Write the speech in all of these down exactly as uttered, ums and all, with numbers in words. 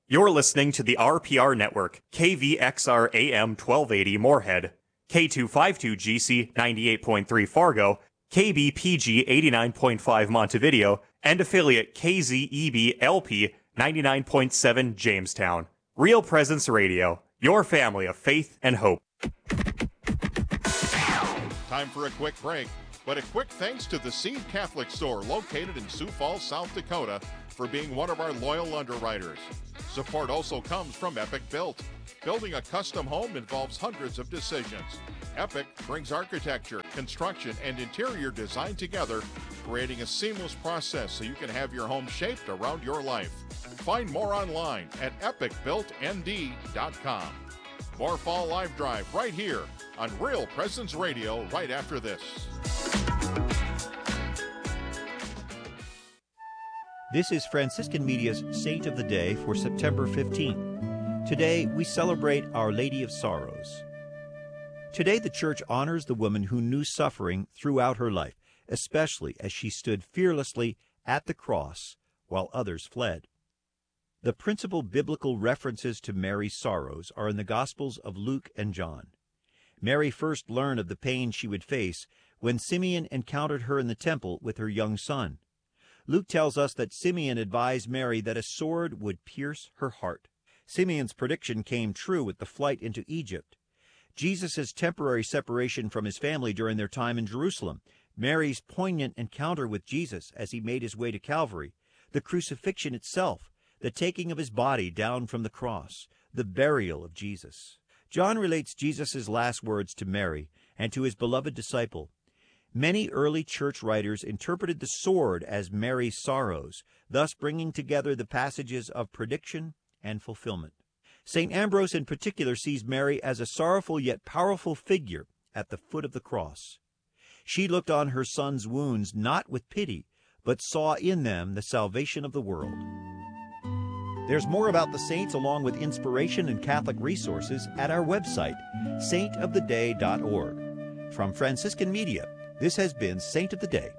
You're listening to the R P R Network, K V X R A M twelve eighty Moorhead, K two fifty-two G C ninety-eight point three Fargo, K B P G eighty-nine point five Montevideo, and affiliate K Z E B L P ninety-nine point seven Jamestown. Real Presence Radio, your family of faith and hope. Time for a quick break, but a quick thanks to the Seed Catholic Store located in Sioux Falls, South Dakota, for being one of our loyal underwriters. Support also comes from Epic Built. Building a custom home involves hundreds of decisions. Epic brings architecture, construction, and interior design together, creating a seamless process so you can have your home shaped around your life. Find more online at epic built n d dot com. More Fall Live Drive right here on Real Presence Radio right after this. This is Franciscan Media's Saint of the Day for September fifteenth. Today, we celebrate Our Lady of Sorrows. Today, the Church honors the woman who knew suffering throughout her life, especially as she stood fearlessly at the cross while others fled. The principal biblical references to Mary's sorrows are in the Gospels of Luke and John. Mary first learned of the pain she would face when Simeon encountered her in the temple with her young son. Luke tells us that Simeon advised Mary that a sword would pierce her heart. Simeon's prediction came true with the flight into Egypt. Jesus' temporary separation from his family during their time in Jerusalem, Mary's poignant encounter with Jesus as he made his way to Calvary, the crucifixion itself, the taking of his body down from the cross, the burial of Jesus. John relates Jesus' last words to Mary and to his beloved disciple. Many early church writers interpreted the sword as Mary's sorrows, thus bringing together the passages of prediction and fulfillment. Saint Ambrose in particular sees Mary as a sorrowful yet powerful figure at the foot of the cross. She looked on her son's wounds not with pity, but saw in them the salvation of the world. There's more about the saints along with inspiration and Catholic resources at our website, saint of the day dot org. From Franciscan Media, this has been Saint of the Day.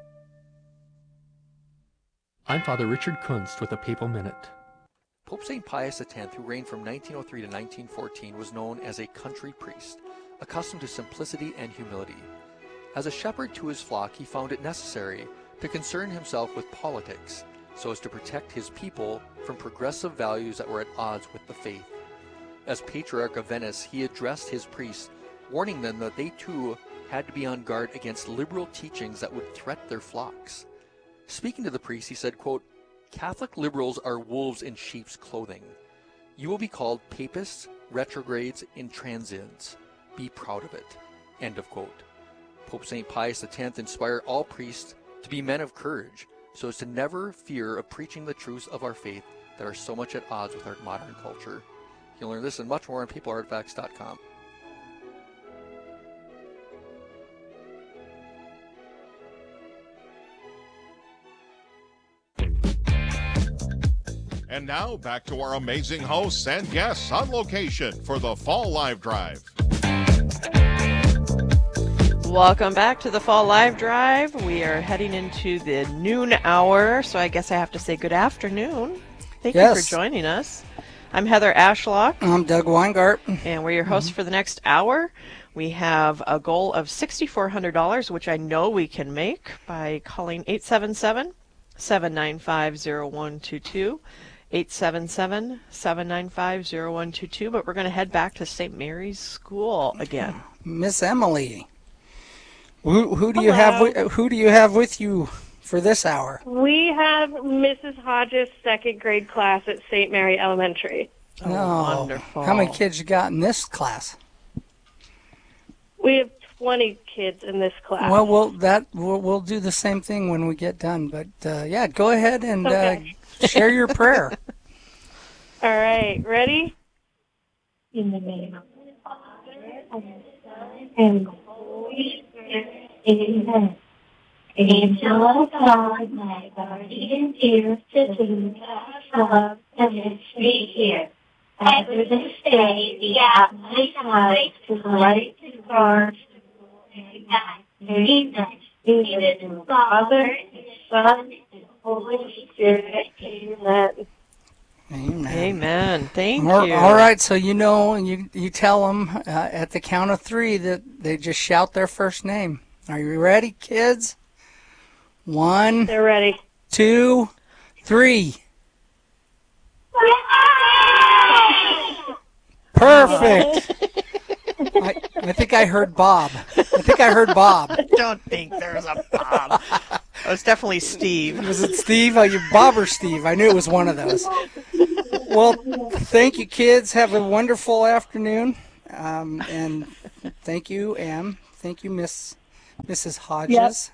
I'm Father Richard Kunst with a Papal Minute. Pope Saint Pius X, who reigned from nineteen oh three to nineteen fourteen, was known as a country priest, accustomed to simplicity and humility. As a shepherd to his flock, he found it necessary to concern himself with politics, so as to protect his people from progressive values that were at odds with the faith. As Patriarch of Venice, he addressed his priests, warning them that they too had to be on guard against liberal teachings that would threat their flocks. Speaking to the priests, he said, quote, "Catholic liberals are wolves in sheep's clothing. You will be called papists, retrogrades, and transients. Be proud of it." End of quote. Pope Saint Pius X inspired all priests to be men of courage, so as to never fear of preaching the truths of our faith that are so much at odds with our modern culture. You'll learn this and much more on papal artifacts dot com. And now, back to our amazing hosts and guests on location for the Fall Live Drive. Welcome back to the Fall Live Drive. We are heading into the noon hour, so I guess I have to say good afternoon. Thank yes. you for joining us. I'm Heather Ashlock. I'm Doug Weingart. And we're your hosts mm-hmm. for the next hour. We have a goal of six thousand four hundred dollars, which I know we can make by calling eight seven seven, seven nine five, zero one two two. eight seven seven, seven nine five, zero one two two, but we're going to head back to Saint Mary's School again. Miss Emily, who, who do Hello. you have? With, who do you have with you for this hour? We have Missus Hodges' second grade class at Saint Mary Elementary. Oh, oh, wonderful! How many kids you got in this class? We have twenty kids in this class. Well, we'll that we'll, we'll do the same thing when we get done. But uh, yeah, go ahead and. Okay. Uh, Share your prayer. All right, ready? In the name of the Father, and the Son, and the Holy Spirit. Amen. Angel of God, my guardian dear, to whom God's love and mystery here. Ever this day, the aptly light to light to guard, and guide. Amen. In the Father, and the Son, and the Holy Spirit. Amen. Amen. Amen. Thank all, you. All right, so you know, you you tell them uh, at the count of three that they just shout their first name. Are you ready, kids? One. They're ready. Two, three. Perfect. I, I think I heard Bob. I think I heard Bob. I don't think there's a Bob. Oh, it's definitely Steve. Was it Steve? Oh, you Bob or Steve? I knew it was one of those. Well, thank you, kids. Have a wonderful afternoon. Um, and thank you, Em. Thank you, Miss Missus Hodges.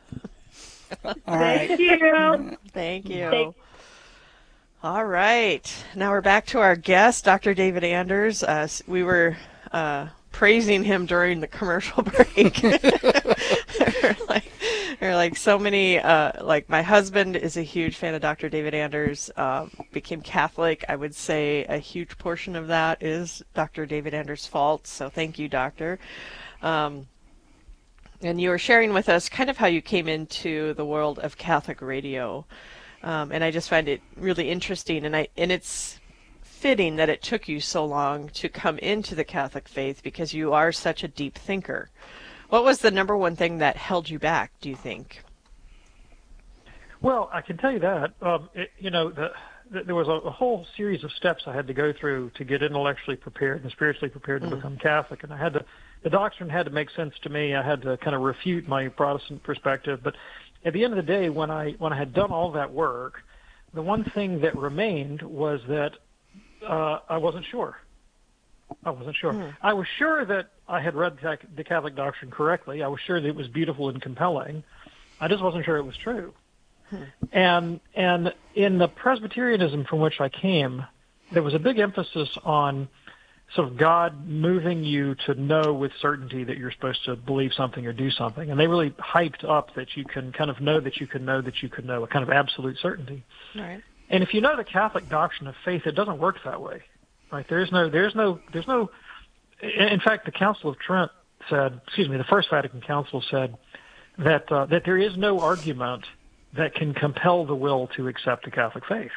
Yep. All right. Thank you. Thank you. Thank- All right. Now we're back to our guest, Doctor David Anders. Uh, we were uh, praising him during the commercial break. we're, like, we're like so many, uh, like my husband is a huge fan of Doctor David Anders, um, became Catholic. I would say a huge portion of that is Doctor David Anders' fault. So thank you, Doctor. Um, and you were sharing with us kind of how you came into the world of Catholic radio. Um, and I just find it really interesting, and I and it's fitting that it took you so long to come into the Catholic faith because you are such a deep thinker. What was the number one thing that held you back, do you think? Well, I can tell you that. Um, it, you know, the, the, there was a, a whole series of steps I had to go through to get intellectually prepared and spiritually prepared to mm. become Catholic, and I had to. The doctrine had to make sense to me. I had to kind of refute my Protestant perspective, but at the end of the day, when I when I had done all that work, the one thing that remained was that uh, I wasn't sure. I wasn't sure. Hmm. I was sure that I had read the Catholic doctrine correctly. I was sure that it was beautiful and compelling. I just wasn't sure it was true. Hmm. And and in the Presbyterianism from which I came, there was a big emphasis on sort of God moving you to know with certainty that you're supposed to believe something or do something. And they really hyped up that you can kind of know that you can know that you can know, a kind of absolute certainty. Right. And if you know the Catholic doctrine of faith, it doesn't work that way. Right? There's no, there's no, there's no, in fact, the Council of Trent said, excuse me, the First Vatican Council said that, uh, that there is no argument that can compel the will to accept the Catholic faith.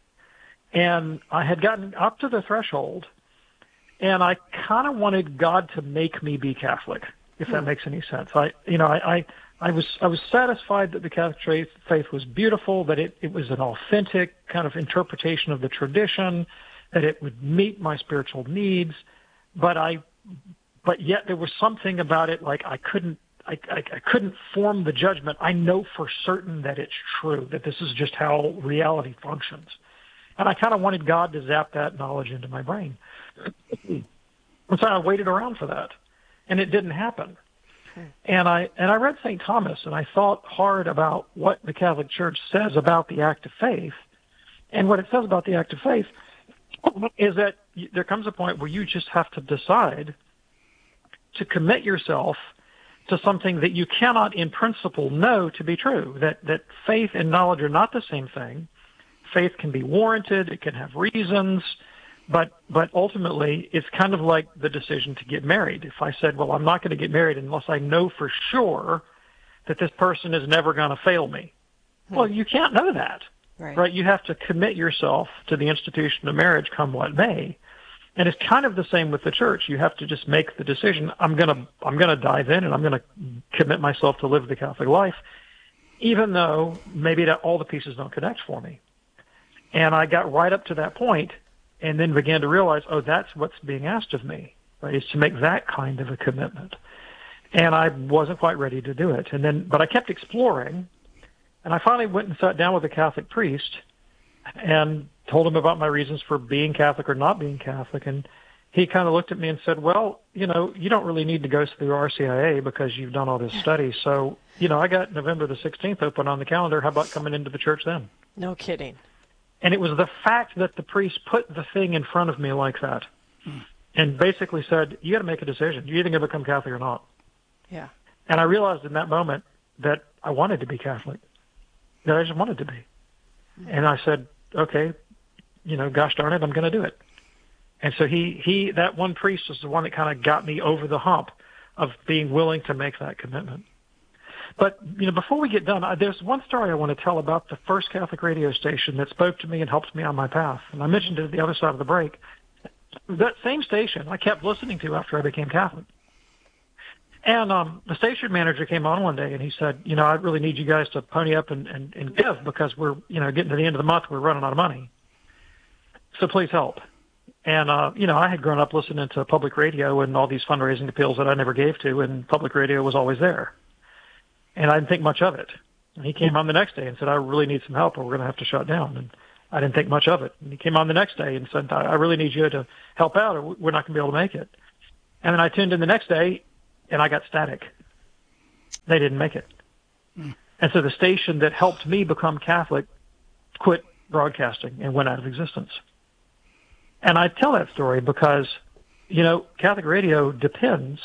And I had gotten up to the threshold, and I kind of wanted God to make me be Catholic, if that makes any sense. I, you know, I, I, I was, I was satisfied that the Catholic faith, faith was beautiful, that it, it was an authentic kind of interpretation of the tradition, that it would meet my spiritual needs, but I, but yet there was something about it like I couldn't, I, I, I couldn't form the judgment. I know for certain that it's true, that this is just how reality functions. And I kind of wanted God to zap that knowledge into my brain. And so I waited around for that, and it didn't happen. And I and I read Saint Thomas, and I thought hard about what the Catholic Church says about the act of faith. And what it says about the act of faith is that there comes a point where you just have to decide to commit yourself to something that you cannot in principle know to be true, that, that faith and knowledge are not the same thing. Faith can be warranted, it can have reasons, but but ultimately it's kind of like the decision to get married. If I said, well, I'm not going to get married unless I know for sure that this person is never going to fail me. Hmm. Well, you can't know that, right. right? You have to commit yourself to the institution of marriage come what may. And it's kind of the same with the church. You have to just make the decision, I'm going to I'm going to dive in and I'm going to commit myself to live the Catholic life, even though maybe that all the pieces don't connect for me. And I got right up to that point and then began to realize, oh, that's what's being asked of me, right, is to make that kind of a commitment. And I wasn't quite ready to do it. And then, but I kept exploring, and I finally went and sat down with a Catholic priest and told him about my reasons for being Catholic or not being Catholic. And he kind of looked at me and said, well, you know, you don't really need to go through R C I A because you've done all this study. So, you know, I got November the sixteenth open on the calendar. How about coming into the church then? No kidding. And it was the fact that the priest put the thing in front of me like that mm. and basically said, you got to make a decision. You're either going to become Catholic or not. Yeah. And I realized in that moment that I wanted to be Catholic, that I just wanted to be. Mm. And I said, okay, you know, gosh darn it, I'm going to do it. And so he, he, that one priest was the one that kind of got me over the hump of being willing to make that commitment. But, you know, before we get done, I, there's one story I want to tell about the first Catholic radio station that spoke to me and helped me on my path. And I mentioned it at the other side of the break. That same station I kept listening to after I became Catholic. And um, the station manager came on one day and he said, you know, I really need you guys to pony up and, and, and give because we're, you know, getting to the end of the month. We're running out of money. So please help. And, uh, you know, I had grown up listening to public radio and all these fundraising appeals that I never gave to, and public radio was always there. And I didn't think much of it. And he came on the next day and said, I really need some help or we're going to have to shut down. And I didn't think much of it. And he came on the next day and said, I really need you to help out or we're not going to be able to make it. And then I tuned in the next day and I got static. They didn't make it. Mm. And so the station that helped me become Catholic quit broadcasting and went out of existence. And I tell that story because, you know, Catholic radio depends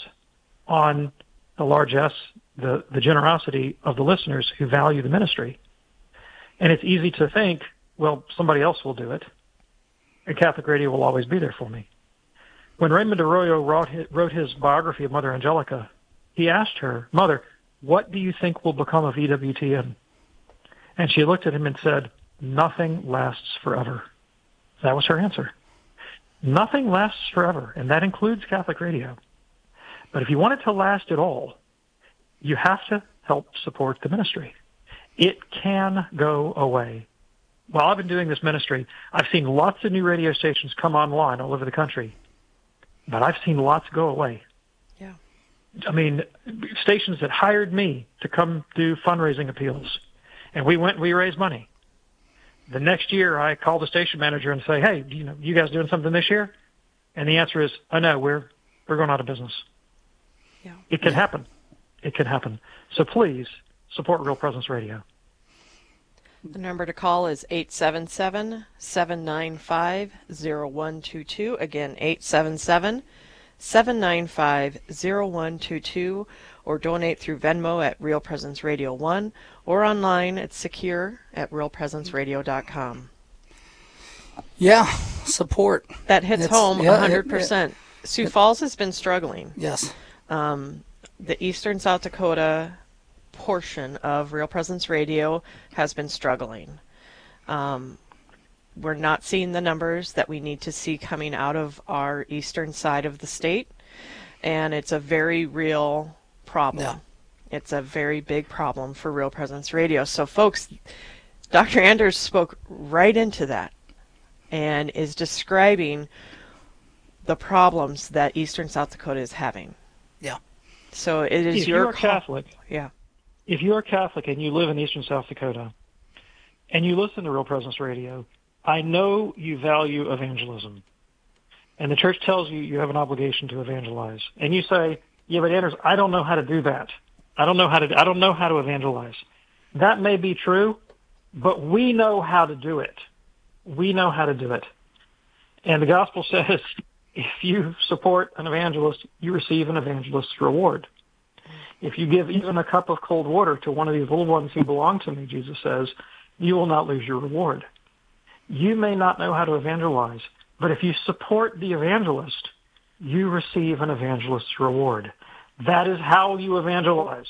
on the largesse, the, the generosity of the listeners who value the ministry. And it's easy to think, well, somebody else will do it, and Catholic radio will always be there for me. When Raymond Arroyo wrote his, wrote his biography of Mother Angelica, he asked her, Mother, what do you think will become of E W T N? And she looked at him and said, nothing lasts forever. That was her answer. Nothing lasts forever, and that includes Catholic radio. But if you want it to last at all, you have to help support the ministry. It can go away. While I've been doing this ministry, I've seen lots of new radio stations come online all over the country, but I've seen lots go away. Yeah. I mean, stations that hired me to come do fundraising appeals, and we went and we raised money. The next year, I call the station manager and say, hey, you know, you guys doing something this year? And the answer is, oh, no, we're, we're going out of business. Yeah. It can yeah. happen. It can happen. So please support Real Presence Radio. The number to call is eight seven seven, seven nine five, zero one two two. Again, eight seven seven, seven nine five, zero one two two, or donate through Venmo at Real Presence Radio one, or online at secure at real presence radio dot com. Yeah, support. That hits it's, home yeah, one hundred percent. It, it, Sioux Falls has been struggling. Yes. Um, the eastern South Dakota portion of Real Presence Radio has been struggling. Um, we're not seeing the numbers that we need to see coming out of our eastern side of the state, and it's a very real problem. Yeah. It's a very big problem for Real Presence Radio. So, folks, Doctor Anders spoke right into that and is describing the problems that eastern South Dakota is having. Yeah. So it is if your you're call. Catholic, yeah. If you're Catholic and you live in eastern South Dakota and you listen to Real Presence Radio, I know you value evangelism. And the church tells you you have an obligation to evangelize. And you say, yeah, but Anders, I don't know how to do that. I don't know how to I don't know how to evangelize. That may be true, but we know how to do it. We know how to do it. And the gospel says if you support an evangelist, you receive an evangelist's reward. If you give even a cup of cold water to one of these little ones who belong to me, Jesus says, you will not lose your reward. You may not know how to evangelize, but if you support the evangelist, you receive an evangelist's reward. That is how you evangelize.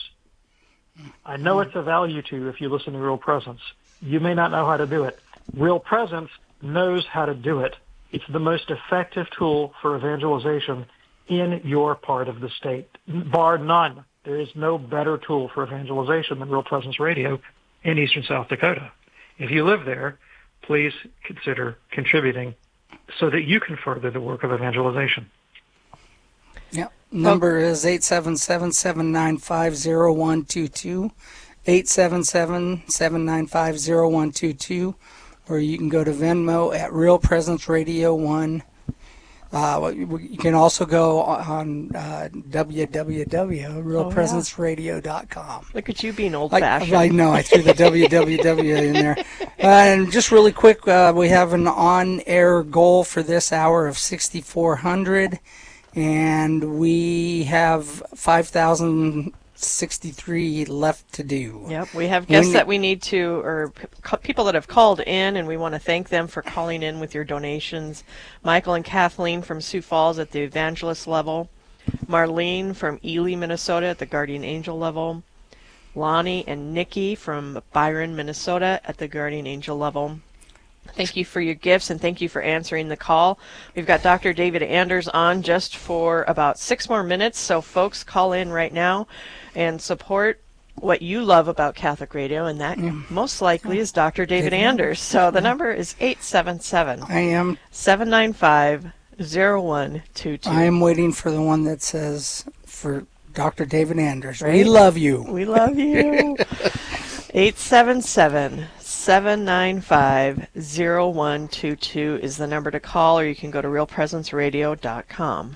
I know it's a value to you if you listen to Real Presence. You may not know how to do it. Real Presence knows how to do it. It's the most effective tool for evangelization in your part of the state, bar none. There is no better tool for evangelization than Real Presence Radio in eastern South Dakota. If you live there, please consider contributing so that you can further the work of evangelization. Yeah. Number is eight seven seven, seven nine five, zero one two two, eight seven seven, seven nine five, zero one two two, or you can go to Venmo at Real Presence Radio one. Uh, you can also go on uh, w w w dot real presence radio dot com. Look at you being old-fashioned. I, I know, I threw the w w w in there. Uh, and just really quick, uh, we have an on-air goal for this hour of sixty-four hundred, and we have five thousand sixty-three left to do. Yep, we have guests When, that we need to, or p- people that have called in, and we want to thank them for calling in with your donations. Michael and Kathleen from Sioux Falls at the evangelist level, Marlene from Ely, Minnesota at the guardian angel level, Lonnie and Nikki from Byron, Minnesota at the Guardian Angel level. Thank you for your gifts, and thank you for answering the call. We've got Doctor David Anders on just for about six more minutes, so folks, call in right now and support what you love about Catholic Radio, and that mm. most likely is Doctor David, David Anders. So the number is eight seven seven, I am seven nine five, zero one two two. I am waiting for the one that says, for Doctor David Anders, right? We love you. We love you. eight seven seven, seven nine five, zero one two two is the number to call, or you can go to real presence radio dot com.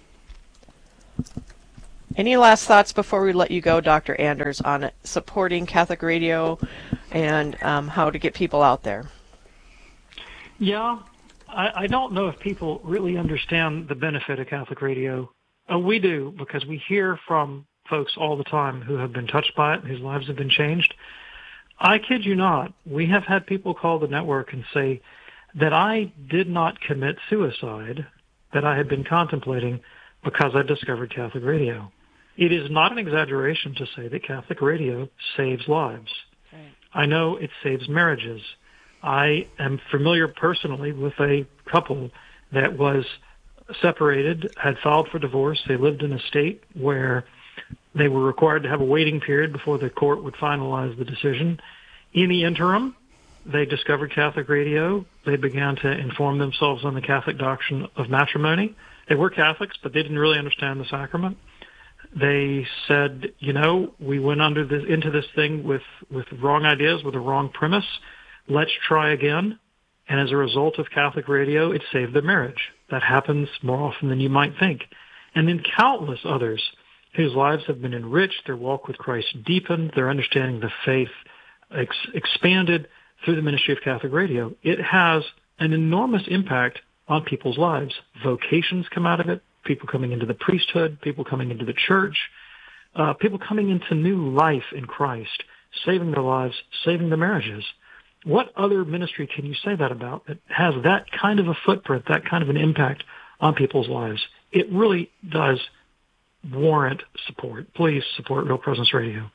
Any last thoughts before we let you go, Doctor Anders, on supporting Catholic Radio and um, how to get people out there? Yeah, I, I don't know if people really understand the benefit of Catholic Radio. Uh, we do, because we hear from folks all the time who have been touched by it and whose lives have been changed. I kid you not, we have had people call the network and say that I did not commit suicide that I had been contemplating because I discovered Catholic Radio. It is not an exaggeration to say that Catholic Radio saves lives. Right. I know it saves marriages. I am familiar personally with a couple that was separated, had filed for divorce. They lived in a state where they were required to have a waiting period before the court would finalize the decision. In the interim, they discovered Catholic Radio. They began to inform themselves on the Catholic doctrine of matrimony. They were Catholics, but they didn't really understand the sacrament. They said, you know, we went under this, into this thing with, with wrong ideas, with a wrong premise. Let's try again. And as a result of Catholic Radio, it saved their marriage. That happens more often than you might think. And then countless others whose lives have been enriched, their walk with Christ deepened, their understanding of the faith ex- expanded through the ministry of Catholic Radio. It has an enormous impact on people's lives. Vocations come out of it. People coming into the priesthood, people coming into the church, uh, people coming into new life in Christ, saving their lives, saving their marriages. What other ministry can you say that about that has that kind of a footprint, that kind of an impact on people's lives? It really does warrant support. Please support Real Presence Radio.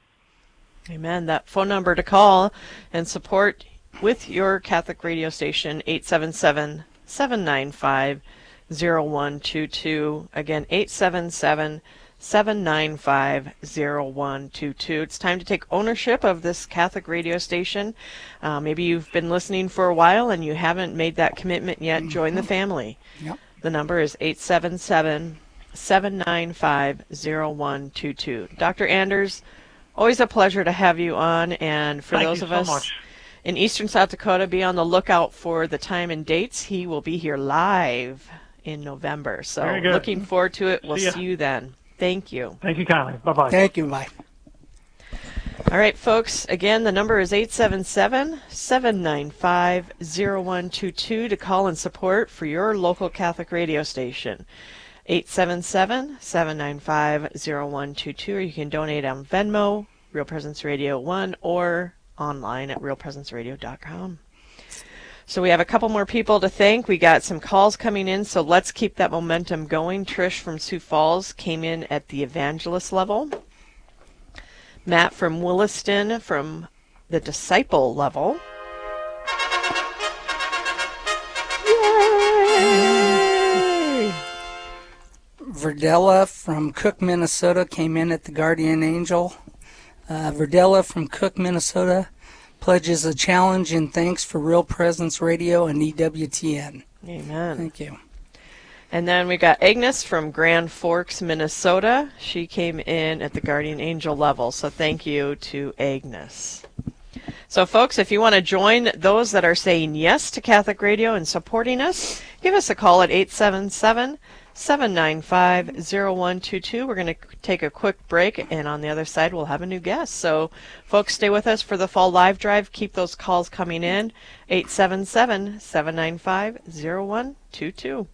Amen. That phone number to call and support with your Catholic radio station, eight seven seven, seven nine five, zero one two two. Again, eight seven seven, seven nine five, zero one two two. It's time to take ownership of this Catholic radio station. Uh, maybe you've been listening for a while and you haven't made that commitment yet. Mm-hmm. Join the family. Yep. The number is eight seven seven, seven nine five, zero one two two. Doctor Anders, always a pleasure to have you on. And for Thank those you of so us much. in eastern South Dakota, be on the lookout for the time and dates. He will be here live in November. So looking forward to it. We'll see, see you then. Thank you. Thank you kindly. Bye-bye. Thank you. Bye. All right, folks. Again, the number is eight seven seven, seven nine five, zero one two two to call and support for your local Catholic radio station. eight seven seven, seven nine five, zero one two two, or you can donate on Venmo, Real Presence Radio one, or online at real presence radio dot com. So we have a couple more people to thank. We got some calls coming in, so let's keep that momentum going. Trish from Sioux Falls came in at the evangelist level. Matt from Williston from the disciple level. Yay! Verdella from Cook, Minnesota came in at the Guardian Angel. Uh, Verdella from Cook, Minnesota pledges a challenge in thanks for Real Presence Radio and E W T N. Amen. Thank you. And then we got Agnes from Grand Forks, Minnesota. She came in at the Guardian Angel level, so thank you to Agnes. So, folks, if you want to join those that are saying yes to Catholic Radio and supporting us, give us a call at eight seven seven, seven nine five, zero one two two. We're going to take a quick break, and on the other side we'll have a new guest. So, folks, stay with us for the fall live drive. Keep those calls coming in. eight seven seven, seven nine five, zero one two two.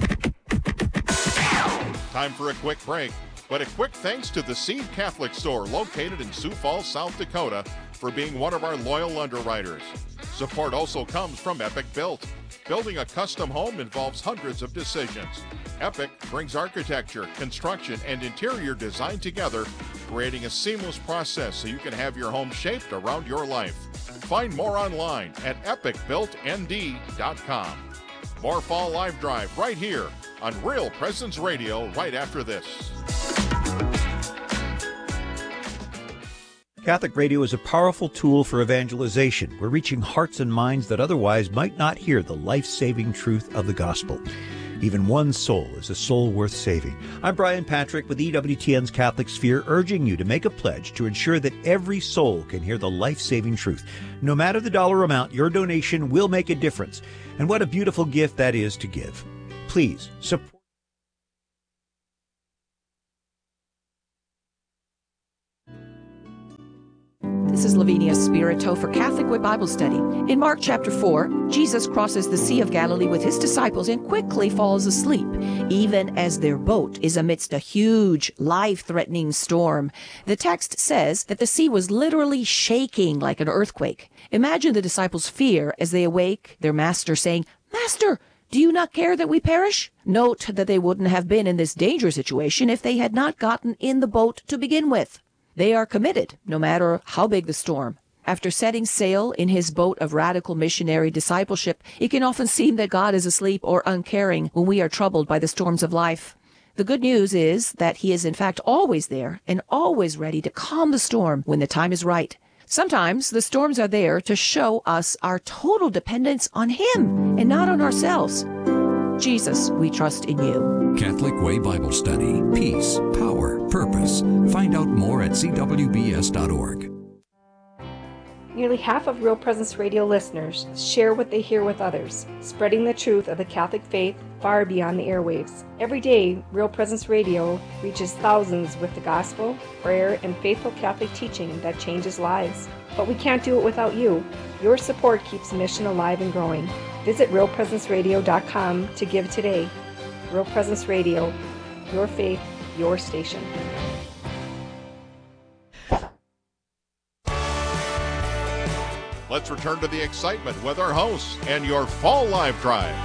Time for a quick break, but a quick thanks to the Seed Catholic Store located in Sioux Falls, South Dakota, for being one of our loyal underwriters. Support also comes from Epic Built. Building a custom home involves hundreds of decisions. Epic brings architecture, construction, and interior design together, creating a seamless process so you can have your home shaped around your life. Find more online at epic built n d dot com. More Fall Live Drive right here on Real Presence Radio right after this. Catholic radio is a powerful tool for evangelization. We're reaching hearts and minds that otherwise might not hear the life-saving truth of the gospel. Even one soul is a soul worth saving. I'm Brian Patrick with E W T N's Catholic Sphere, urging you to make a pledge to ensure that every soul can hear the life-saving truth. No matter the dollar amount, your donation will make a difference. And what a beautiful gift that is to give. Please support. This is Lavinia Spirito for Catholic Way Bible Study. In Mark chapter four, Jesus crosses the Sea of Galilee with his disciples and quickly falls asleep, even as their boat is amidst a huge, life-threatening storm. The text says that the sea was literally shaking like an earthquake. Imagine the disciples' fear as they awake, their master saying, "Master, do you not care that we perish?" Note that they wouldn't have been in this dangerous situation if they had not gotten in the boat to begin with. They are committed, no matter how big the storm. After setting sail in his boat of radical missionary discipleship, it can often seem that God is asleep or uncaring when we are troubled by the storms of life. The good news is that he is in fact always there and always ready to calm the storm when the time is right. Sometimes the storms are there to show us our total dependence on him and not on ourselves. Jesus, we trust in you. Catholic Way Bible Study. Peace, power, purpose. Find out more at c w b s dot org. Nearly half of Real Presence Radio listeners share what they hear with others, spreading the truth of the Catholic faith far beyond the airwaves. Every day, Real Presence Radio reaches thousands with the gospel, prayer, and faithful Catholic teaching that changes lives. But we can't do it without you. Your support keeps the mission alive and growing. Visit real presence radio dot com to give today. Real Presence Radio, your faith, your station. Let's return to the excitement with our hosts and your Fall Live Drive.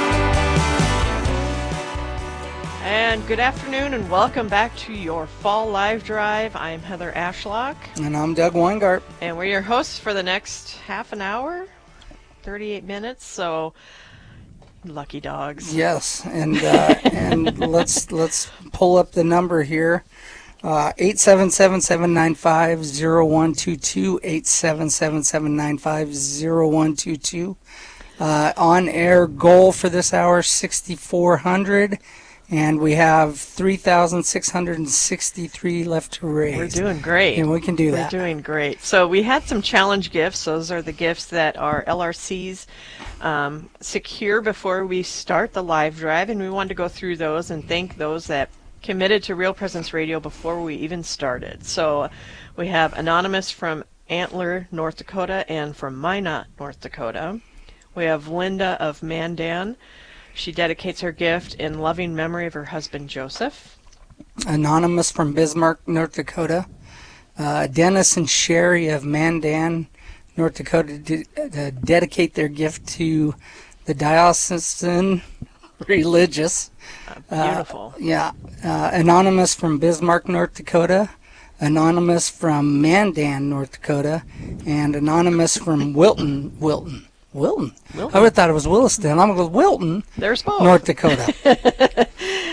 And good afternoon and welcome back to your Fall Live Drive. I'm Heather Ashlock. And I'm Doug Weingart. And we're your hosts for the next half an hour, thirty-eight minutes, so lucky dogs. Yes, and uh, and let's let's pull up the number here. Uh, eight seven seven, seven nine five, zero one two two, eight seven seven, seven nine five, zero one two two. Uh, on-air goal for this hour, sixty-four hundred. And we have three thousand six hundred sixty-three left to raise. We're doing great. And we can do that. We're doing great. So we had some challenge gifts. Those are the gifts that our L R Cs um, secure before we start the live drive. And we wanted to go through those and thank those that committed to Real Presence Radio before we even started. So we have Anonymous from Antler, North Dakota, and from Minot, North Dakota. We have Linda of Mandan. She dedicates her gift in loving memory of her husband, Joseph. Anonymous from Bismarck, North Dakota. Uh, Dennis and Sherry of Mandan, North Dakota, de- uh, dedicate their gift to the diocesan religious. Uh, beautiful. Uh, yeah. Uh, Anonymous from Bismarck, North Dakota. Anonymous from Mandan, North Dakota. And Anonymous from Wilton, Wilton. Wilton. Wilton. I would have thought it was Williston. I'm going to go Wilton. There's both. North Dakota.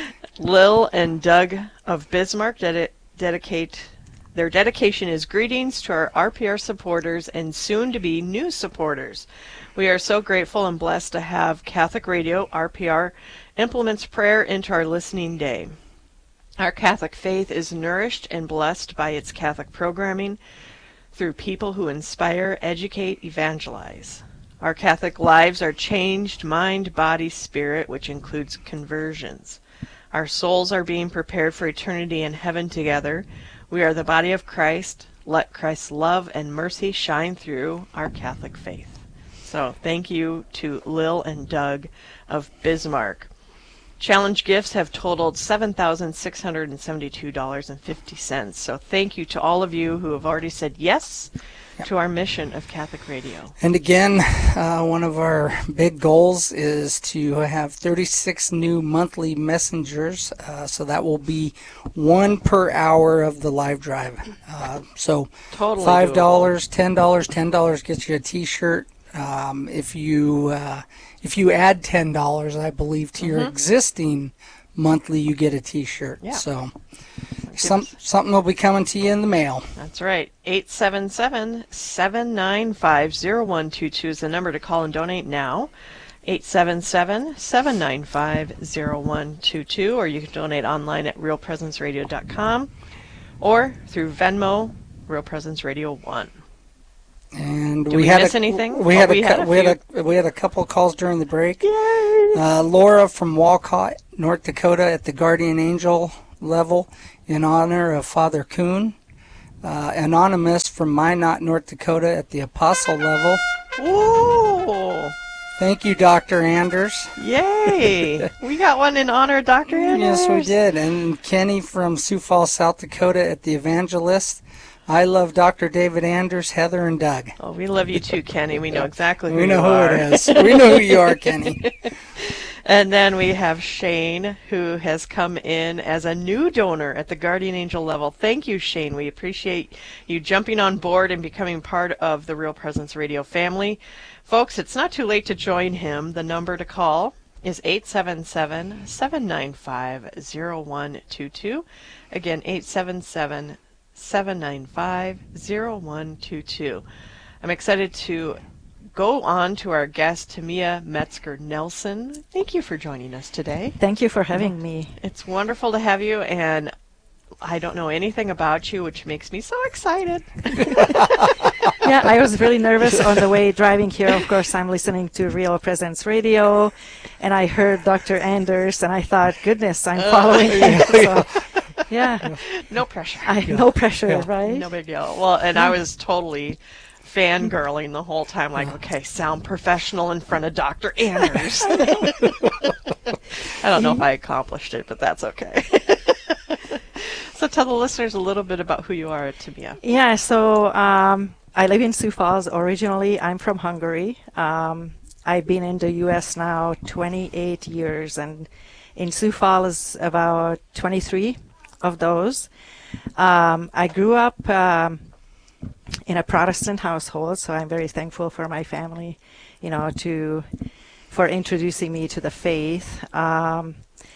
Lil and Doug of Bismarck ded- dedicate. Their dedication is greetings to our R P R supporters and soon-to-be new supporters. We are so grateful and blessed to have Catholic Radio, R P R, implements prayer into our listening day. Our Catholic faith is nourished and blessed by its Catholic programming through people who inspire, educate, evangelize. Our Catholic lives are changed mind, body, spirit, which includes conversions. Our souls are being prepared for eternity in heaven together. We are the body of Christ. Let Christ's love and mercy shine through our Catholic faith. So thank you to Lil and Doug of Bismarck. Challenge gifts have totaled seven thousand six hundred seventy-two dollars and fifty cents. So thank you to all of you who have already said yes to our mission of Catholic Radio. And again, uh, one of our big goals is to have thirty-six new monthly messengers. Uh, so that will be one per hour of the live drive. Uh, so totally five dollars, ten dollars, ten dollars gets you a T-shirt. Um, if you uh, if you add ten dollars, I believe, to mm-hmm. your existing monthly, you get a T-shirt. Yeah. So some, something will be coming to you in the mail. That's right. eight seven seven, seven nine five, zero one two two is the number to call and donate now. eight seven seven, seven nine five, zero one two two, or you can donate online at real presence radio dot com or through Venmo, Real Presence Radio one. And Did we, we had miss a, anything? We Oh, had we a, had a we had few. a we had a couple of calls during the break. Yay! Uh, Laura from Walcott, North Dakota, at the Guardian Angel level, in honor of Father Kuhn. Uh, Anonymous from Minot, North Dakota, at the Apostle level. Whoa! Thank you, Doctor Anders. Yay! We got one in honor of Doctor Anders. Yes, we did. And Kenny from Sioux Falls, South Dakota, at the Evangelist. I love Doctor David Anders, Heather, and Doug. Oh, we love you too, Kenny. We know exactly who we you know are. who it is. We know who you are, Kenny. And then we have Shane, who has come in as a new donor at the Guardian Angel level. Thank you, Shane. We appreciate you jumping on board and becoming part of the Real Presence Radio family. Folks, it's not too late to join him. The number to call is eight seven seven, seven nine five, zero one two two. Again, eight seven seven, seven nine five, zero one two two. I'm excited to go on to our guest, Tamia Metzger-Nelson. Thank you for joining us today. Thank you for having me. It's wonderful to have you, and I don't know anything about you, which makes me so excited. Yeah, I was really nervous on the way driving here. Of course, I'm listening to Real Presence Radio, and I heard Doctor Anders, and I thought, goodness, I'm following uh, him. So, yeah. No pressure. I, no pressure, yeah. Right? No big deal. Well, and I was totally fangirling the whole time, like, okay, sound professional in front of Doctor Anders. I don't know if I accomplished it, but that's okay. So tell the listeners a little bit about who you are, Tamia. Yeah, so um, I live in Sioux Falls. Originally, I'm from Hungary. Um, I've been in the U S now twenty-eight years, and in Sioux Falls, about twenty-three of those. Um, I grew up um, in a Protestant household, so I'm very thankful for my family, you know, to for introducing me to the faith. Um,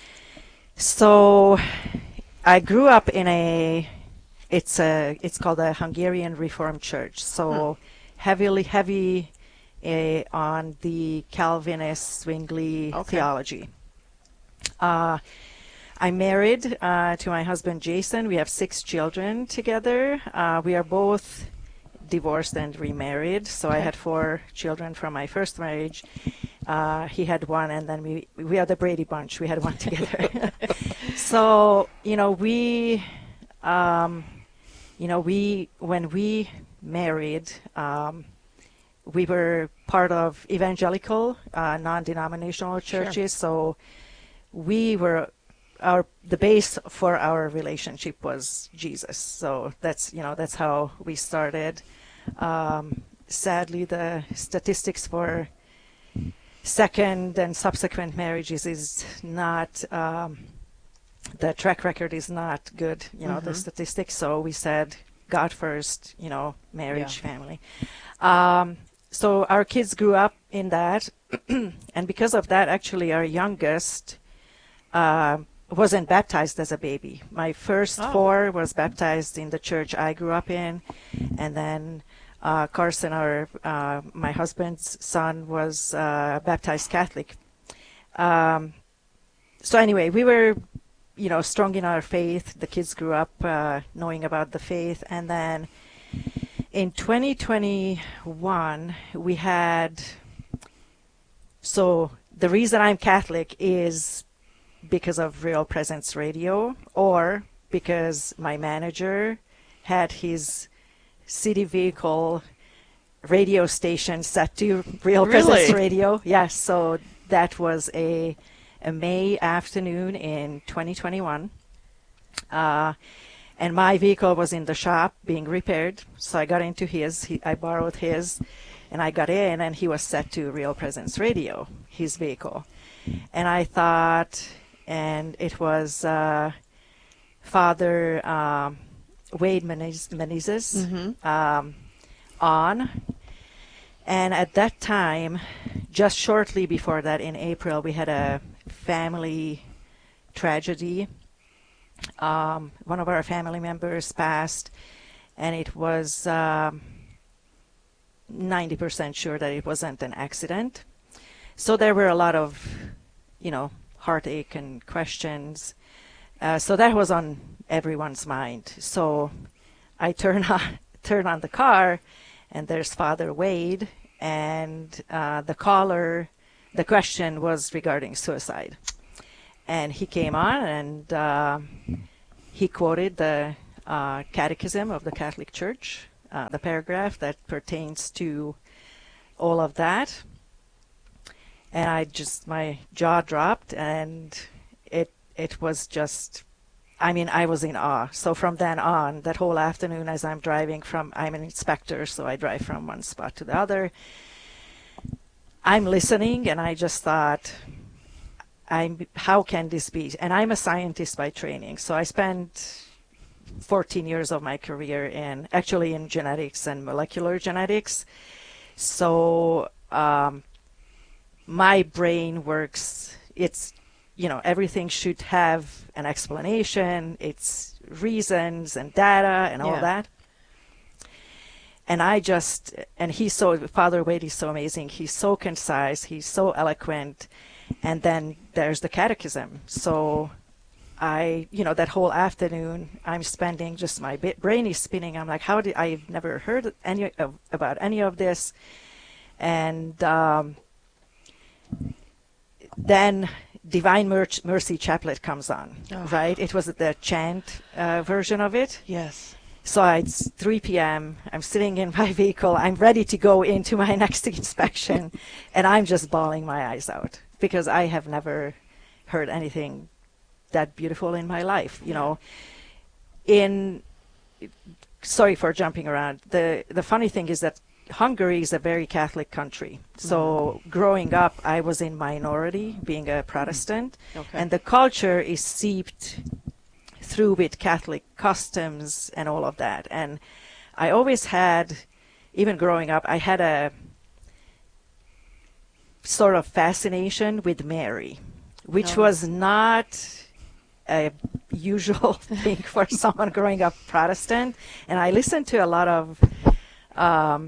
so I grew up in a it's a it's called a Hungarian Reformed Church, so hmm. heavily heavy uh, on the Calvinist Zwingli okay. theology. Uh, I'm married uh, to my husband Jason. We have six children together. Uh, we are both divorced and remarried. So okay. I had four children from my first marriage. Uh, he had one, and then we we are the Brady Bunch. We had one together. So you know we, um, you know we when we married, um, we were part of evangelical, uh, non-denominational churches. Sure. So we were. Our the base for our relationship was Jesus, so that's you know that's how we started. Um, sadly, the statistics for second and subsequent marriages is not um, the track record is not good. You know mm-hmm. the statistics. So we said God first. You know, marriage, yeah. family. Um, so our kids grew up in that, and because of that, actually, our youngest. Uh, wasn't baptized as a baby. My first oh. four was baptized in the church I grew up in, and then uh, Carson, our uh, my husband's son, was uh, baptized Catholic. Um, so anyway, we were, you know, strong in our faith. The kids grew up uh, knowing about the faith, and then in twenty twenty-one we had. So the reason I'm Catholic is because of Real Presence Radio, or because my manager had his city vehicle radio station set to Real really? Presence Radio. Yes, so that was a, a May afternoon in twenty twenty-one. Uh, And my vehicle was in the shop being repaired, so I got into his. He, I borrowed his, and I got in, and he was set to Real Presence Radio, his vehicle. And I thought, and it was uh, Father um, Wade Menezes, Menezes mm-hmm. um, on. And at that time, just shortly before that, in April, we had a family tragedy. Um, one of our family members passed, and it was um, ninety percent sure that it wasn't an accident. So there were a lot of, you know, heartache and questions. Uh, so that was on everyone's mind. So I turn on, turn on the car, and there's Father Wade, and uh, the caller, the question was regarding suicide. And he came on, and uh, he quoted the uh, Catechism of the Catholic Church, uh, the paragraph that pertains to all of that. And I just, my jaw dropped, and it it was just, I mean, I was in awe. So from then on, that whole afternoon, as I'm driving from, I'm an inspector, so I drive from one spot to the other, I'm listening, and I just thought, I'm, how can this be? And I'm a scientist by training, so I spent fourteen years of my career in, actually in genetics and molecular genetics. So um, my brain works, it's, you know, everything should have an explanation, it's reasons and data and all Yeah. that. And I just, and he's so, Father Wade is so amazing, he's so concise, he's so eloquent. And then there's the catechism. So I, you know, that whole afternoon I'm spending just, my brain is spinning. I'm like, how did, I've never heard any of, about any of this. And um, then Divine Mer- Mercy Chaplet comes on, oh. right? It was the chant uh, version of it. Yes. So it's three p.m. I'm sitting in my vehicle. I'm ready to go into my next inspection, and I'm just bawling my eyes out, because I have never heard anything that beautiful in my life. You know, in, sorry for jumping around. The the funny thing is that Hungary is a very Catholic country. So mm-hmm. growing up, I was in minority, being a Protestant, okay. and the culture is seeped through with Catholic customs and all of that. And I always had, even growing up, I had a sort of fascination with Mary, which oh. was not a usual thing for someone growing up Protestant. And I listened to a lot of um,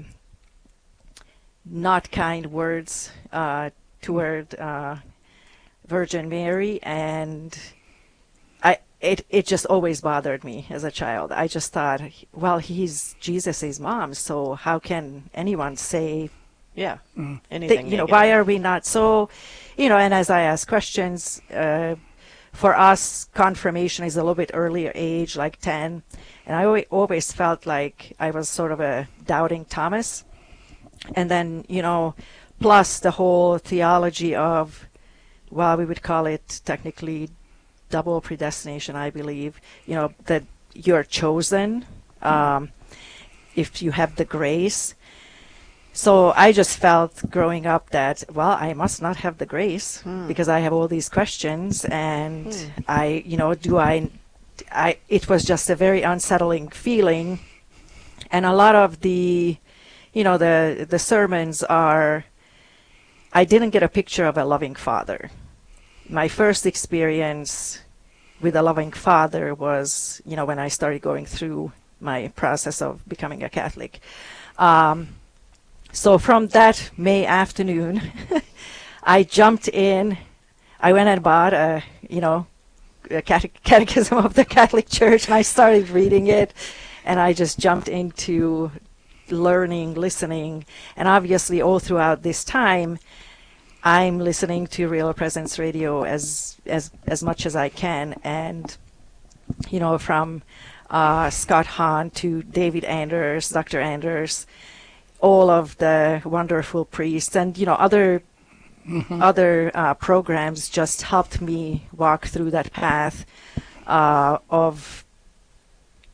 not kind words uh, toward uh, Virgin Mary, and I it it just always bothered me as a child. I just thought, well, he's Jesus' mom, so how can anyone say, yeah, mm. anything? Th- you know, negative. why are we not so, you know? And as I ask questions, uh, for us, confirmation is a little bit earlier age, like ten, and I always, always felt like I was sort of a doubting Thomas. And then, you know, plus the whole theology of, well, we would call it technically double predestination, I believe, you know, that you're chosen um, if you have the grace. So I just felt growing up that, well, I must not have the grace hmm. because I have all these questions, and hmm. I, you know, do I, I, it was just a very unsettling feeling. And a lot of the, you know, the, the sermons are, I didn't get a picture of a loving father. My first experience with a loving father was, you know, when I started going through my process of becoming a Catholic. Um, so from that May afternoon, I jumped in. I went and bought a, you know, a cate- catechism of the Catholic Church, and I started reading it, and I just jumped into learning, listening, and obviously all throughout this time, I'm listening to Real Presence Radio as as as much as I can, and you know, from uh, Scott Hahn to David Anders, Doctor Anders, all of the wonderful priests, and you know, other mm-hmm. other uh, programs just helped me walk through that path uh, of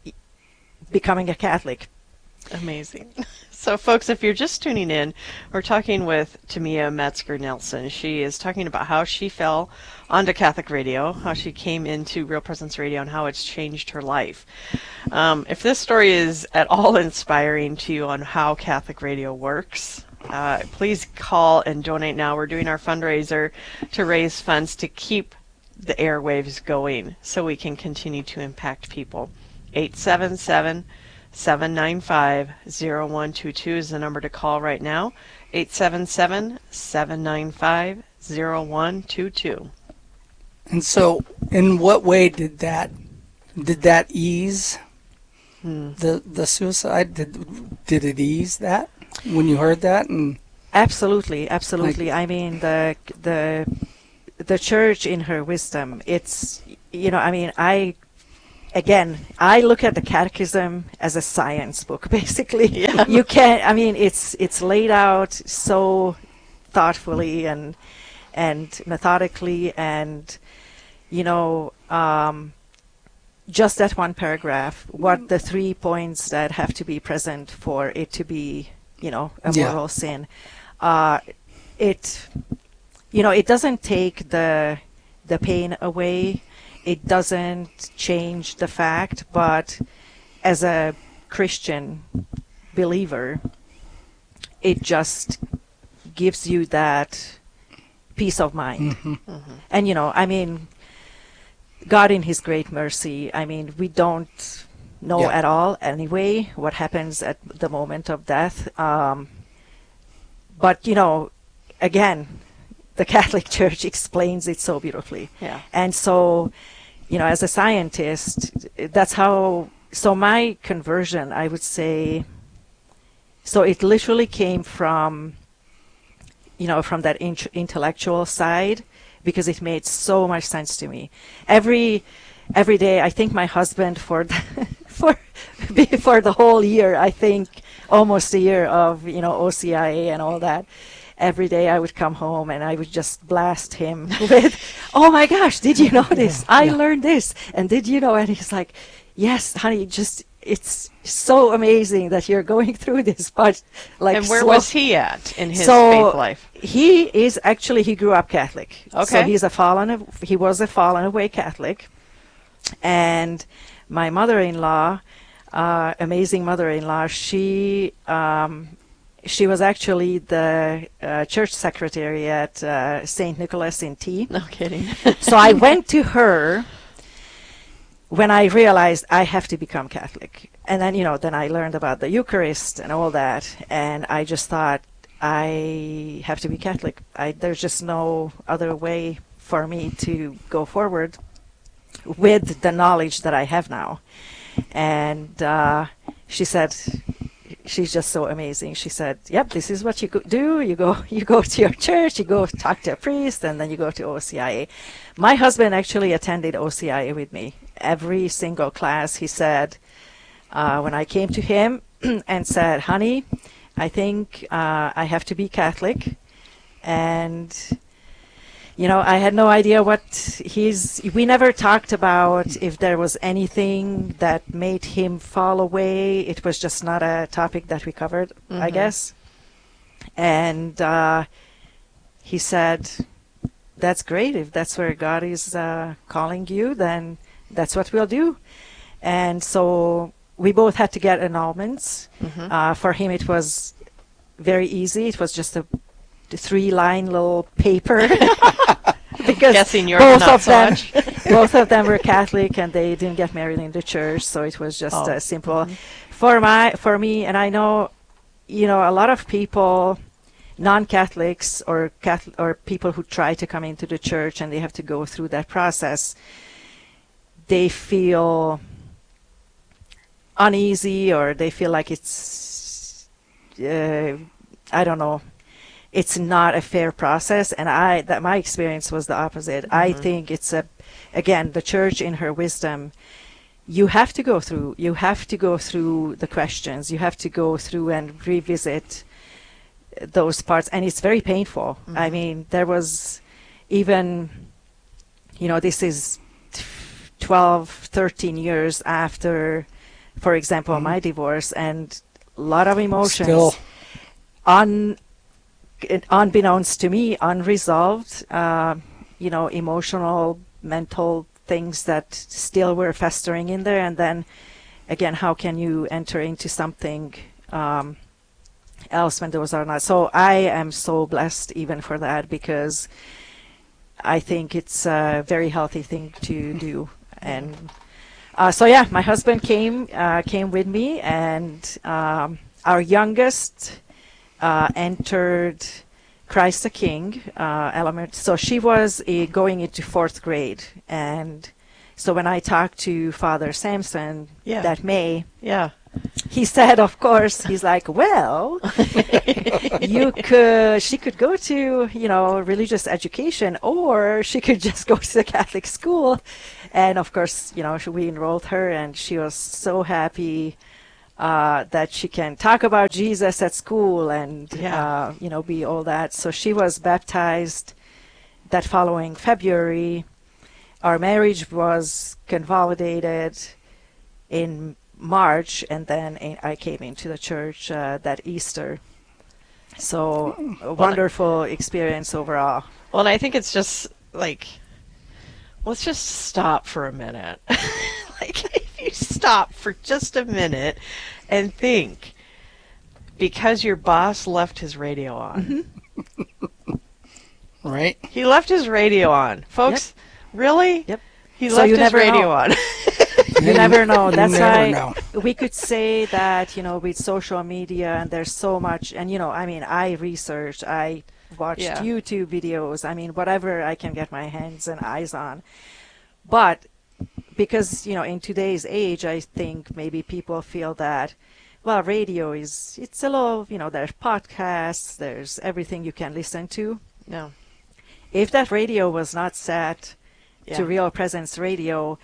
becoming a Catholic. Amazing. So, folks, if you're just tuning in, we're talking with Tamia Metzger-Nelson. She is talking about how she fell onto Catholic radio, how she came into Real Presence Radio, and how it's changed her life. Um, if this story is at all inspiring to you on how Catholic radio works, uh, please call and donate now. We're doing our fundraiser to raise funds to keep the airwaves going so we can continue to impact people. eight seven seven, seven nine five, zero one two two is the number to call right now. eight seven seven, seven nine five, zero one two two. And so, in what way did that did that ease hmm. the the suicide? Did did it ease that when you heard that? And absolutely, absolutely. Like, I mean, the the the church in her wisdom. It's you know, I mean, I. Again, I look at the catechism as a science book, basically. Yeah. You can't, I mean, it's it's laid out so thoughtfully and and methodically, and, you know, um, just that one paragraph, what the three points that have to be present for it to be, you know, a Yeah. moral sin. Uh, it, you know, it doesn't take the the pain away. It doesn't change the fact, but as a Christian believer, it just gives you that peace of mind. Mm-hmm. Mm-hmm. And, you know, I mean, God in His great mercy, I mean, we don't know Yeah. at all anyway what happens at the moment of death. Um, but, you know, again, the Catholic Church explains it so beautifully. Yeah. And so, you know, as a scientist, that's how, so my conversion, I would say, so it literally came from, you know, from that int- intellectual side, because it made so much sense to me. Every, every day, I think my husband for, the for, for the whole year, I think almost a year of, you know, O C I A and all that, every day I would come home and I would just blast him with, oh my gosh, did you know this? I Yeah. learned this. And did you know? And he's like, yes, honey, just, it's so amazing that you're going through this. But like, And where slow- was he at in his so faith life? He is actually, he grew up Catholic. Okay. So he's a fallen, he was a fallen away Catholic. And my mother-in-law, uh, amazing mother-in-law, she, um, She was actually the uh, church secretary at uh, Saint Nicholas in T. No kidding. So I went to her when I realized I have to become Catholic. And then, you know, then I learned about the Eucharist and all that. And I just thought, I have to be Catholic. I, there's just no other way for me to go forward with the knowledge that I have now. And uh, she said, she's just so amazing. She said, yep, this is what you go- do. You go you go to your church, you go talk to a priest, and then you go to O C I A. My husband actually attended O C I A with me. Every single class, he said, uh, when I came to him and said, honey, I think uh, I have to be Catholic. And, you know, I had no idea what he's, we never talked about if there was anything that made him fall away. It was just not a topic that we covered, I Mhm. guess. And uh, he said, that's great. If that's where God is uh, calling you, then that's what we'll do. And so we both had to get annulments. Mhm. Uh, for him, it was very easy. It was just a three-line little paper. Because Guessing you're both not of so them, much. both of them were Catholic, and they didn't get married in the church, so it was just Oh. uh, simple. For my, for me, and I know, you know, a lot of people, non-Catholics or Catholic, or people who try to come into the church and they have to go through that process, they feel uneasy, or they feel like it's, uh, I don't know, it's not a fair process. And I, that my experience was the opposite. I Mhm. think it's a, again, the church in her wisdom, you have to go through, you have to go through the questions, you have to go through and revisit those parts. And it's very painful. I Mhm. mean, there was even, you know, this is twelve, thirteen years after for example, Mm-hmm. my divorce, and a lot of emotions. Still. Un, unbeknownst to me, unresolved, uh, you know, emotional, mental things that still were festering in there. And then, again, how can you enter into something um, else when those are not? So I am so blessed even for that, because I think it's a very healthy thing to do. And uh, so, yeah, my husband came uh, came with me, and um, our youngest uh, entered Christ the King uh, element. So she was uh, going into fourth grade. And so when I talked to Father Samson Yeah. that May, Yeah. he said, of course, he's like, well, you could, she could go to, you know, religious education, or she could just go to the Catholic school. And of course, you know, we enrolled her, and she was so happy uh, that she can talk about Jesus at school and, Yeah. uh, you know, be all that. So she was baptized that following February. Our marriage was consolidated in March, and then I came into the church uh, that Easter. So a wonderful experience overall. Well, and I think it's just like, let's just stop for a minute. Like, if you stop for just a minute and think, because your boss left his radio on. Right. He left his radio on. Folks, really? Yep. He So left you his never radio know. on. You never know. You That's never why know. we could say that, you know, with social media, and there's so much, and, you know, I mean, I researched, I watched Yeah. YouTube videos, I mean, whatever I can get my hands and eyes on. But because, you know, in today's age, I think maybe people feel that, well, radio is, it's a little, you know, there's podcasts, there's everything you can listen to. No. If that radio was not set Yeah. to Real Presence Radio,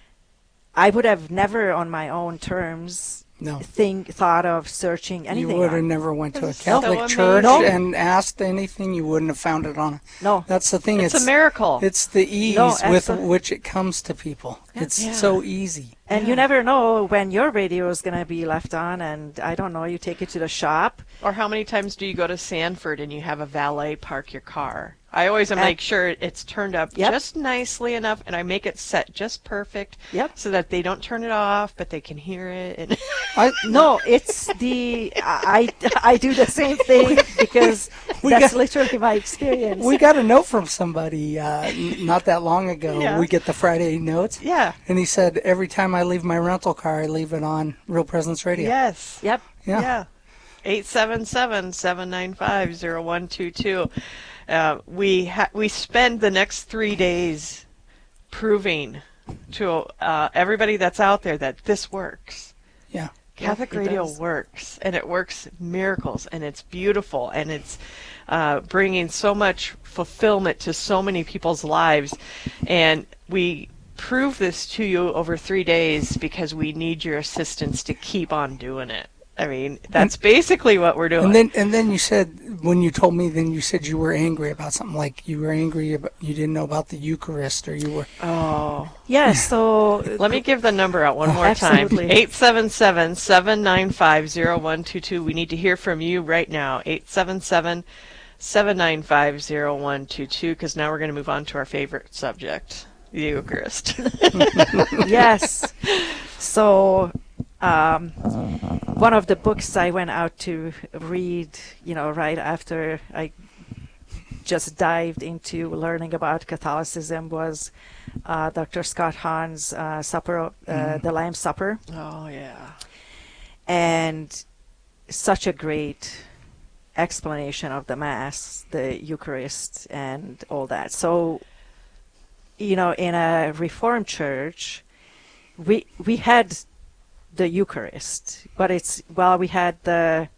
I would have never, on my own terms, No. think thought of searching anything. You would have on. never went to a This is so Catholic church amazing. and asked anything. You wouldn't have found it on. A, No. That's the thing. It's a miracle. It's the ease No, with absolutely. which it comes to people. It's Yeah. so easy. And Yeah. you never know when your radio is going to be left on, and I don't know, you take it to the shop. Or how many times do you go to Sanford and you have a valet park your car? I always Uh, make sure it's turned up Yep. just nicely enough, and I make it set just perfect, Yep. so that they don't turn it off, but they can hear it. And I No, it's the, I, I do the same thing, because We that's got- literally my experience. We got a note from somebody uh, n- not that long ago. Yeah. We get the Friday notes. yeah, And he said, every time I leave my rental car, I leave it on Real Presence Radio. yes, Yep. Yeah. yeah. eight seven seven, seven nine five, zero one two two. Uh, we ha- we spend the next three days proving to uh, everybody that's out there that this works. Yeah. Catholic Yep, it radio does. works, and it works miracles, and it's beautiful, and it's uh, bringing so much fulfillment to so many people's lives. And we prove this to you over three days because we need your assistance to keep on doing it. I mean, that's basically what we're doing. And then, and then you said, when you told me, then you said you were angry about something, like you were angry about, you didn't know about the Eucharist, or you were. oh. Yeah, so Let me give the number out one more Absolutely. time. eight seven seven, seven nine five, zero one two two. We need to hear from you right now. eight seven seven, seven nine five, zero one two two, because now we're going to move on to our favorite subject, the Eucharist. yes. So, um, one of the books I went out to read, you know, right after I just dived into learning about Catholicism was uh, Doctor Scott Hahn's uh, Supper, of- uh, the Lamb's Supper, Oh, yeah. and such a great explanation of the Mass, the Eucharist, and all that. So, you know, in a Reformed church, we we had the Eucharist, but it's, well, we had the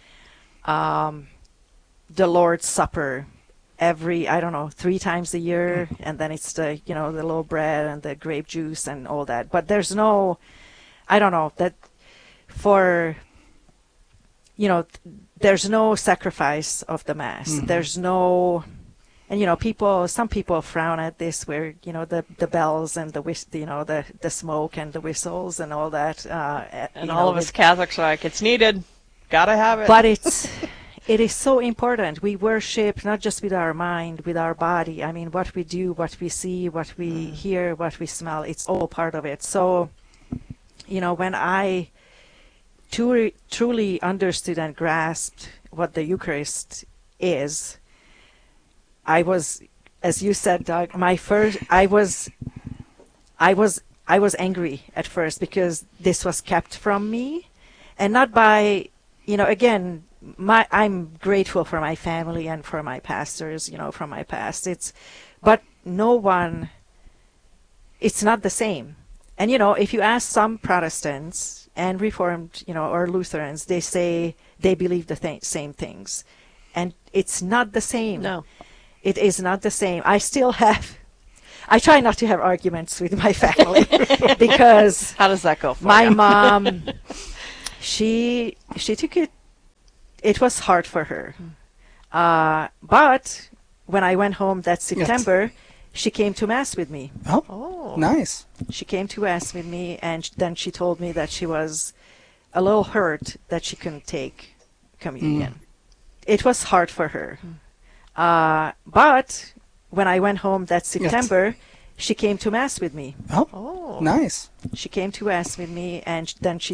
um, the Lord's Supper every, I don't know, three times a year, and then it's the, you know, the little bread and the grape juice and all that. But there's no, I don't know, that for, you know, th- there's no sacrifice of the Mass. Mhm. There's no and you know, people, some people frown at this, where you know the the bells and the whist, you know, the the smoke and the whistles and all that. Uh, and all know, of us Catholics are like, it's needed, gotta have it. But it's it is so important. We worship not just with our mind, with our body. I mean, what we do, what we see, what we mm. hear, what we smell. It's all part of it. So, you know, when I truly truly understood and grasped what the Eucharist is, I was, as you said, Doug, my first, I was, I was, I was angry at first because this was kept from me, and not by, you know, again, my, I'm grateful for my family and for my pastors, you know, from my past. It's, but no one, it's not the same. And, you know, if you ask some Protestants and Reformed, you know, or Lutherans, they say they believe the th- same things. And it's not the same. No. It is not the same. I still have, I try not to have arguments with my family because how does that go for my you? mom, she, she took it, it was hard for her. Uh, but when I went home that September, yes. she came to Mass with me. Oh, oh, nice. She came to Mass with me, and then she told me that she was a little hurt that she couldn't take communion. Mm. It was hard for her. Mm. Uh, but when I went home that September, yes. she came to Mass with me. Oh, oh, nice. She came to Mass with me, and then she